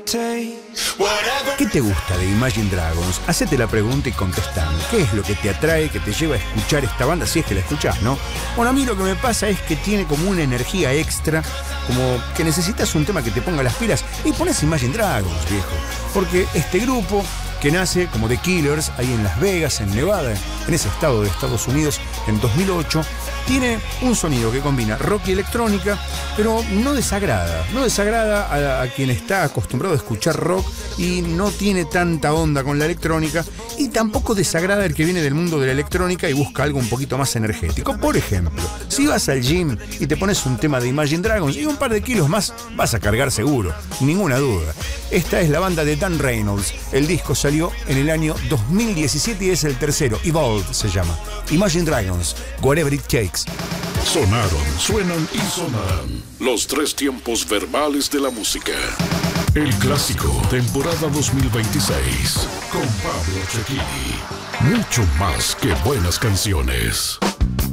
¿Qué te gusta de Imagine Dragons? Hacete la pregunta y contestame. ¿Qué es lo que te atrae, que te lleva a escuchar esta banda? Si es que la escuchás, ¿no? Bueno, a mí lo que me pasa es que tiene como una energía extra, como que necesitas un tema que te ponga las pilas y pones Imagine Dragons, viejo. Porque este grupo que nace como The Killers, ahí en Las Vegas, en Nevada, en ese estado de Estados Unidos, en 2008, tiene un sonido que combina rock y electrónica, pero no desagrada a quien está acostumbrado a escuchar rock y no tiene tanta onda con la electrónica, y tampoco desagrada el que viene del mundo de la electrónica y busca algo un poquito más energético. Por ejemplo, si vas al gym y te pones un tema de Imagine Dragons y un par de kilos más, vas a cargar seguro, ninguna duda. Esta es la banda de Dan Reynolds. El disco salió en el año 2017 y es el tercero. Evolved se llama. Imagine Dragons, Whatever It Takes. Sonaron, suenan y sonarán los tres tiempos verbales de la música. El clásico, temporada 2026, con Pablo Cecchini. Mucho más que buenas canciones.